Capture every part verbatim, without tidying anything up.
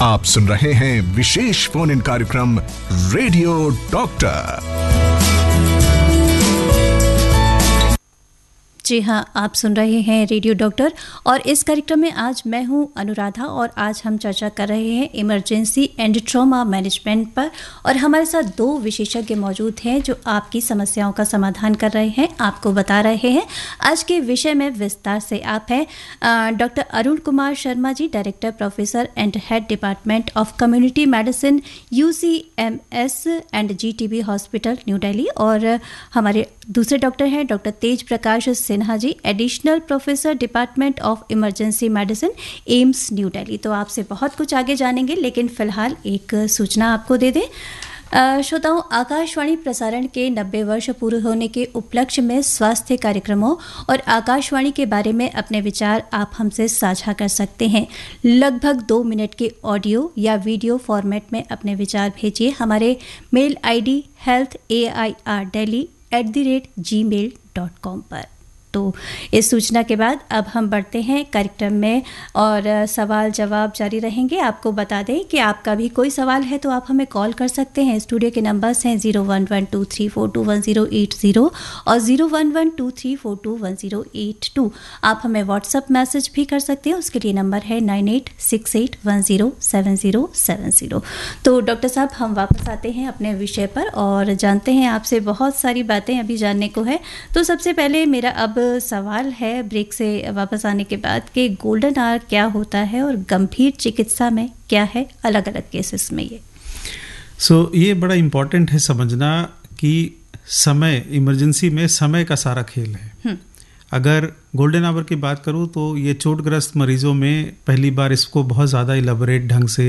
आप सुन रहे हैं विशेष फोन इन कार्यक्रम रेडियो डॉक्टर। जी हाँ, आप सुन रहे हैं रेडियो डॉक्टर और इस कार्यक्रम में आज मैं हूँ अनुराधा और आज हम चर्चा कर रहे हैं इमरजेंसी एंड ट्रॉमा मैनेजमेंट पर। और हमारे साथ दो विशेषज्ञ मौजूद हैं जो आपकी समस्याओं का समाधान कर रहे हैं, आपको बता रहे हैं। आज के विषय में विस्तार से आप हैं doctor Arun Kumar Sharma ji, director professor and head department of community medicine you C M S and G T B hospital new Delhi. और हमारे दूसरे डॉक्टर हैं doctor Tej Prakash Sinha ji, additional professor department of emergency medicine AIIMS new Delhi. तो आपसे बहुत कुछ आगे जानेंगे, लेकिन फिलहाल एक सूचना आपको दे दें। श्रोताओं, आकाशवाणी प्रसारण के नब्बे वर्ष पूरे होने के उपलक्ष्य में स्वास्थ्य कार्यक्रमों और आकाशवाणी के बारे में अपने विचार आप हमसे साझा कर सकते हैं। लगभग दो मिनट के ऑडियो या वीडियो फॉर्मेट में अपने विचार भेजिए हमारे mail ID health A I R Delhi at the rate ji mail dot com पर। तो इस सूचना के बाद अब हम बढ़ते हैं कार्यक्रम में और सवाल जवाब जारी रहेंगे। आपको बता दें कि आपका भी कोई सवाल है तो आप हमें कॉल कर सकते हैं। स्टूडियो के नंबर्स हैं zero one one two three four to one zero eight zero और zero one one two three four to one zero eight to. आप हमें व्हाट्सएप मैसेज भी कर सकते हैं, उसके लिए नंबर है nine eight six eight one zero seven zero seven zero. तो डॉक्टर साहब, हम वापस आते हैं अपने विषय पर और जानते हैं आपसे बहुत सारी बातें अभी जानने को है। तो सबसे पहले मेरा अब सवाल है ब्रेक से वापस आने के बाद कि गोल्डन आवर क्या होता है और गंभीर चिकित्सा में क्या है अलग अलग केसेस में ये। सो so, ये बड़ा इम्पोर्टेंट है समझना कि समय, इमरजेंसी में समय का सारा खेल है। अगर गोल्डन आवर की बात करूँ तो ये चोटग्रस्त मरीजों में पहली बार इसको बहुत ज़्यादा इलेबोरेट ढंग से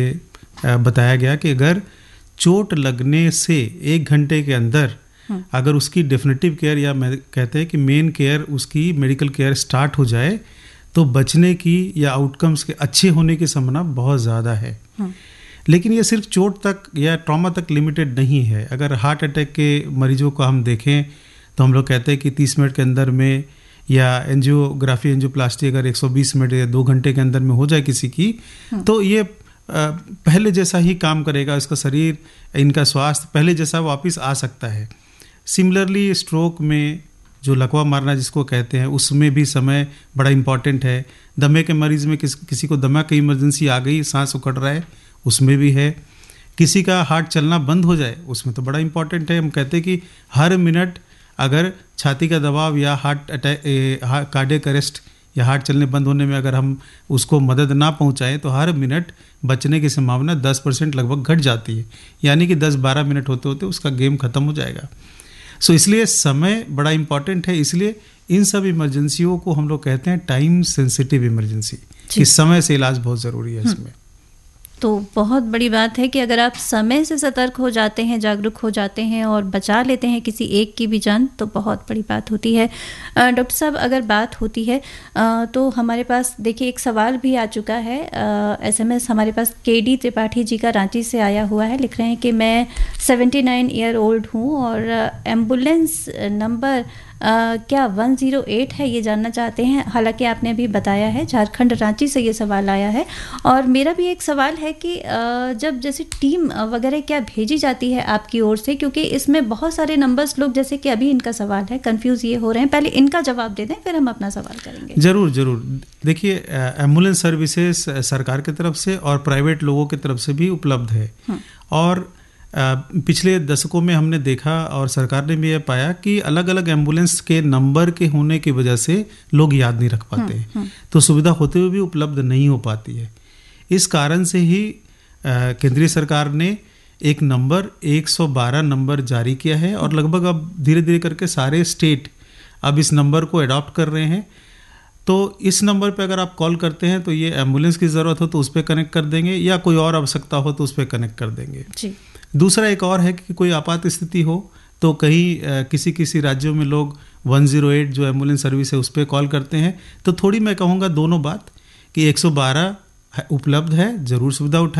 बताया गया कि अगर चोट लगने से एक घंटे के अंदर अगर उसकी डेफिनेटिव केयर या मैं कहते हैं कि मेन केयर, उसकी मेडिकल केयर स्टार्ट हो जाए तो बचने की या आउटकम्स के अच्छे होने की संभावना बहुत ज़्यादा है। लेकिन ये सिर्फ चोट तक या ट्रॉमा तक लिमिटेड नहीं है। अगर हार्ट अटैक के मरीजों को हम देखें तो हम लोग कहते हैं कि तीस मिनट के अंदर में या एंजियोग्राफी एंजियोप्लास्टी अगर एक सौ बीस मिनट या दो घंटे के अंदर में हो जाए किसी की, तो ये पहले जैसा ही काम करेगा, इसका शरीर, इनका स्वास्थ्य पहले जैसा वापस आ सकता है। सिमिलरली स्ट्रोक में जो लकवा मारना जिसको कहते हैं, उसमें भी समय बड़ा इम्पॉर्टेंट है। दमे के मरीज़ में किस किसी को दमा की इमरजेंसी आ गई, सांस उखड़ रहा है, उसमें भी है। किसी का हार्ट चलना बंद हो जाए, उसमें तो बड़ा इम्पॉर्टेंट है। हम कहते हैं कि हर मिनट अगर छाती का दबाव या हार्ट अटैक, कार्डियक अरेस्ट या हार्ट चलने बंद होने में अगर हम उसको मदद ना पहुंचाएं तो हर मिनट बचने की संभावना दस परसेंट लगभग घट जाती है। यानी कि दस बारह मिनट होते होते उसका गेम ख़त्म हो जाएगा। सो so, इसलिए समय बड़ा इम्पॉर्टेंट है। इसलिए इन सब इमरजेंसियों को हम लोग कहते हैं टाइम सेंसिटिव इमरजेंसी, कि समय से इलाज बहुत ज़रूरी है इसमें। तो बहुत बड़ी बात है कि अगर आप समय से सतर्क हो जाते हैं, जागरूक हो जाते हैं और बचा लेते हैं किसी एक की भी जान, तो बहुत बड़ी बात होती है। डॉक्टर साहब, अगर बात होती है तो हमारे पास देखिए एक सवाल भी आ चुका है। एसएमएस हमारे पास के डी त्रिपाठी जी का रांची से आया हुआ है। लिख रहे हैं कि मैं सेवेंटी नाइन ईयर ओल्ड हूँ और एम्बुलेंस नंबर Uh, क्या वन ज़ीरो एट है, ये जानना चाहते हैं। हालांकि आपने अभी बताया है, झारखंड रांची से ये सवाल आया है। और मेरा भी एक सवाल है कि uh, जब जैसे टीम वगैरह क्या भेजी जाती है आपकी ओर से, क्योंकि इसमें बहुत सारे नंबर्स लोग, जैसे कि अभी इनका सवाल है, कंफ्यूज ये हो रहे हैं। पहले इनका जवाब दे दें, फिर हम अपना सवाल करेंगे। ज़रूर ज़रूर देखिए, एम्बुलेंस सर्विसेज सरकार की तरफ से और प्राइवेट लोगों की तरफ से भी उपलब्ध है। और पिछले दशकों में हमने देखा और सरकार ने भी यह पाया कि अलग अलग एम्बुलेंस के नंबर के होने की वजह से लोग याद नहीं रख पाते हैं, तो सुविधा होते हुए भी उपलब्ध नहीं हो पाती है। इस कारण से ही केंद्रीय सरकार ने एक नंबर एक सौ बारह नंबर जारी किया है और लगभग अब धीरे धीरे करके सारे स्टेट अब इस नंबर को अडॉप्ट कर रहे हैं। तो इस नंबर पे अगर आप कॉल करते हैं तो ये एम्बुलेंस की ज़रूरत हो तो उस पर कनेक्ट कर देंगे, या कोई और आवश्यकता हो तो उस पर कनेक्ट कर देंगे जी। दूसरा एक और है कि कोई आपात स्थिति हो तो कहीं किसी किसी राज्यों में लोग वन ज़ीरो एट जो एम्बुलेंस सर्विस है उस पर कॉल करते हैं। तो थोड़ी मैं कहूँगा दोनों बात कि एक सौ बारह उपलब्ध है, ज़रूर सुविधा उठाएं।